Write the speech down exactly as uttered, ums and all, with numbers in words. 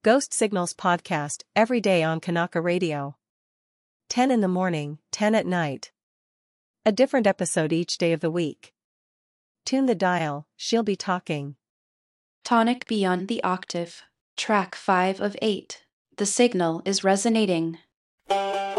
Ghost Signals podcast every day on Kanaka Radio. ten in the morning, ten at night. A different episode each day of the week. Tune the dial, she'll be talking. Tonic Beyond the Octave, track five of eight. The signal is resonating.